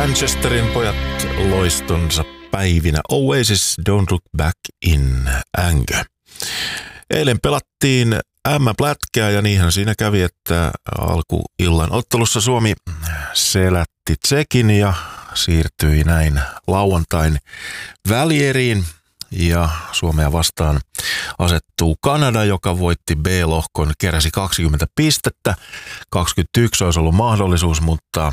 Manchesterin pojat loistonsa päivinä. Oasis, Don't Look Back in Anger. Eilen pelattiin M-plätkää ja niinhän siinä kävi, että alkuillan ottelussa Suomi selätti Tsekin ja siirtyi näin lauantain välieriin. Ja Suomea vastaan asettuu Kanada, joka voitti B-lohkon, keräsi 20 pistettä. 21 olisi ollut mahdollisuus, mutta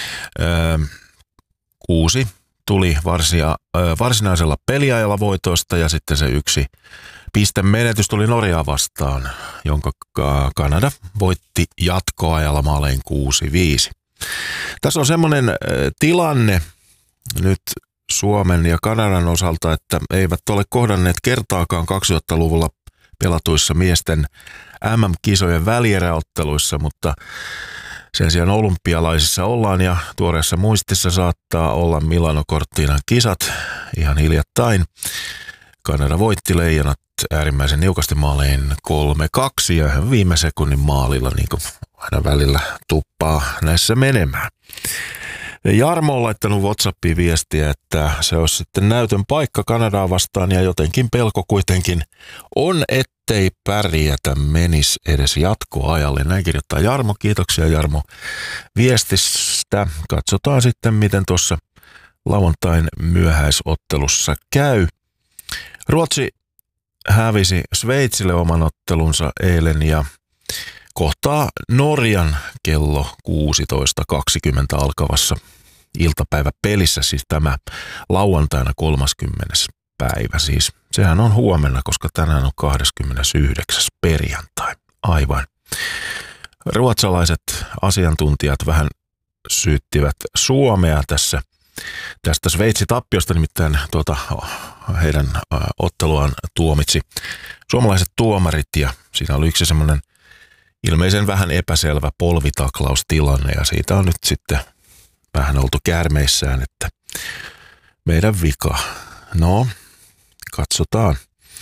6 tuli varsinaisella peliajalla voitosta ja sitten se 1 pistemenetys tuli Norjaa vastaan, jonka Kanada voitti jatkoajalla maalein 6-5. Tässä on semmoinen tilanne nyt Suomen ja Kanadan osalta, että eivät ole kohdanneet kertaakaan 2000-luvulla pelatuissa miesten MM-kisojen välieräotteluissa, mutta sen sijaan olympialaisissa ollaan ja tuoreessa muistissa saattaa olla Milano-Cortinan kisat ihan hiljattain. Kanada voitti leijonat äärimmäisen niukasti maalein 3-2 ja viime sekunnin maalilla niin kuin aina välillä tuppaa näissä menemään. Jarmo on laittanut WhatsAppiin viestiä, että se olisi sitten näytön paikka Kanadaa vastaan ja jotenkin pelko kuitenkin on, ettei pärjätä menisi edes jatkoajalle. Näin kirjoittaa Jarmo. Kiitoksia Jarmo viestistä. Katsotaan sitten, miten tuossa lauantain myöhäisottelussa käy. Ruotsi hävisi Sveitsille oman ottelunsa eilen ja kohtaa Norjan kello 16.20 alkavassa iltapäiväpelissä, siis tämä lauantaina 30. päivä. Siis sehän on huomenna, koska tänään on 29. perjantai. Aivan. Ruotsalaiset asiantuntijat vähän syyttivät Suomea tästä Sveitsi-tappiosta, nimittäin heidän otteluaan tuomitsi suomalaiset tuomarit ja siinä oli yksi semmoinen ilmeisen vähän epäselvä polvitaklaustilanne ja siitä on nyt sitten vähän oltu käärmeissään, että meidän vika. No, katsotaan,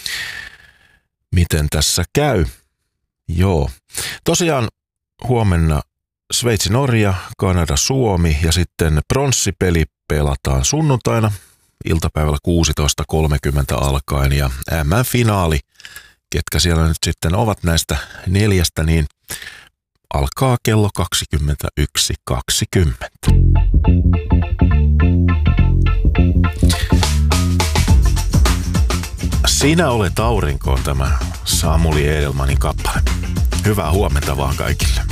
miten tässä käy. Joo, tosiaan huomenna Sveitsi-Norja, Kanada-Suomi ja sitten pronssipeli pelataan sunnuntaina iltapäivällä 16.30 alkaen ja M-finaali, ketkä siellä nyt sitten ovat näistä 4, niin alkaa kello 21.20. Sinä olet aurinko on tämä Samuli Edelmanin kappale. Hyvää huomenta vaan kaikille.